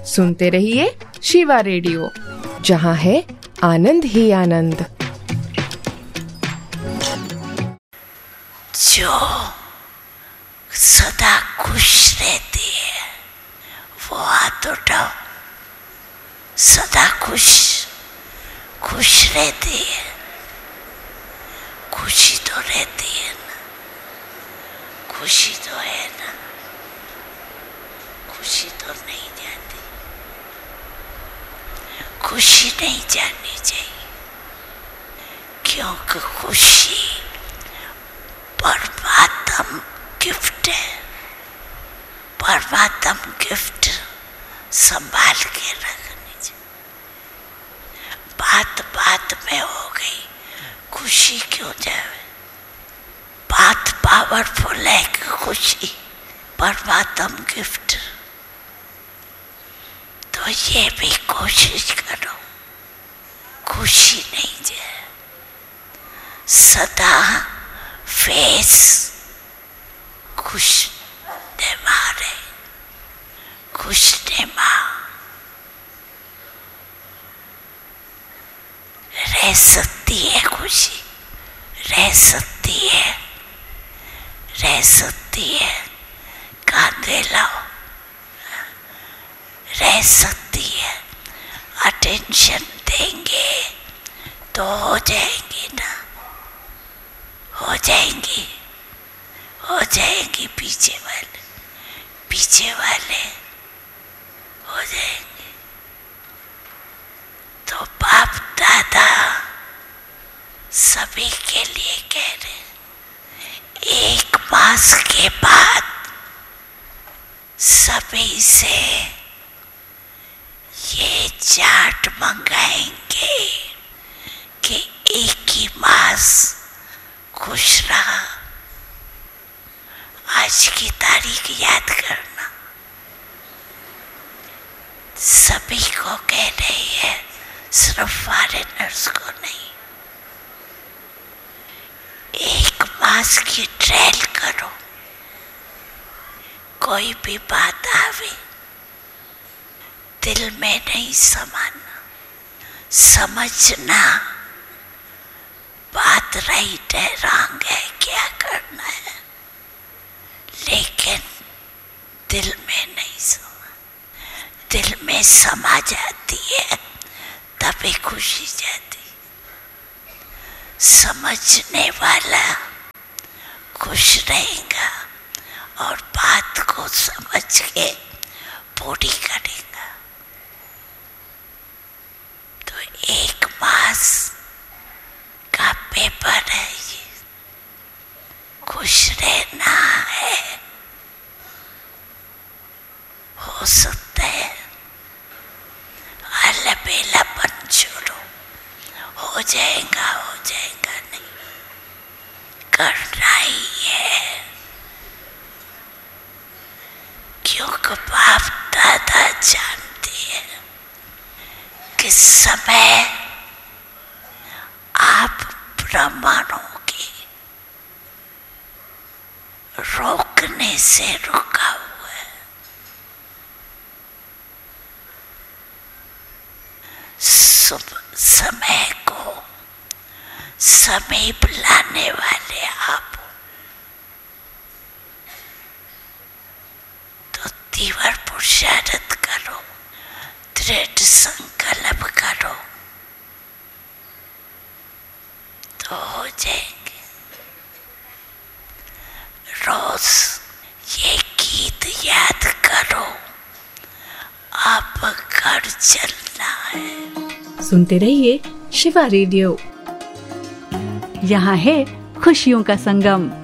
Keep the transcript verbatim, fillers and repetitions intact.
सुनते रहिए शिवा रेडियो, जहाँ है आनंद ही आनंद। जो सदा खुश रहती है वो हाथ उठाओ। सदा खुश खुश रहती है, खुशी तो रहती है ना, खुशी तो है ना, खुशी तो नहीं जाती, खुशी नहीं जानी चाहिए, क्योंकि खुशी परमात्म गिफ्ट है। परमात्म गिफ्ट संभाल के रखनी चाहिए। बात बात में हो गई, खुशी क्यों जाए? बात पावरफुल है कि खुशी परमात्म गिफ्ट। तो ये भी कोशिश करो, खुशी नहीं जाए, सदा फेस खुश नमा रहे, खुश नमा रह सकती है, खुशी रह सकती है, रह सकती है। कांधे लाओ, रह सकती है। अटेंशन देंगे तो हो जाएंगी ना, हो जाएंगी, हो जाएंगी। पीछे वाले पीछे वाले हो जाएंगे। तो बाप दादा सभी के लिए कह रहे, एक मास के बाद सभी से ये चार्ट मंगाएंगे कि एक ही मास खुश रहा। आज की तारीख याद करना। सभी को कह रही है, सिर्फ फॉरेनर्स को नहीं। एक मास की ट्रायल करो, कोई भी बात आवे दिल में नहीं समाना, समझना बात राइट है रॉन्ग है क्या करना है, लेकिन दिल में नहीं समा। दिल में समा जाती है तभी खुशी जाती। समझने वाला खुश रहेगा और बात को समझ के पूरी करेगा। तो एक मास का पेपर है ये, खुश रहना है। हो सकता है अलबेलापन छोड़ो, हो जाएगा हो जाएगा नहीं, करना ही है। क्योंकि बाप दादा जानते हैं कि समय आप ब्रह्मांडों के रोकने से रुका हुआ है। समय को समीप लाने वाले आप, तो तीव्र पुरुषार्थ करो, दृढ़ संकल्प करो तो हो जाएंगे। रोज ये गीत याद करो, अब घर चलना है। सुनते रहिए शिवा रेडियो, यहाँ है खुशियों का संगम।